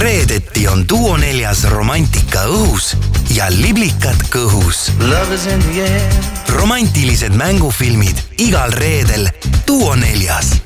Reedeti on Duo 4 romantika õhus ja liblikad kõhus. Romantilised mängufilmid igal reedel Duo 4.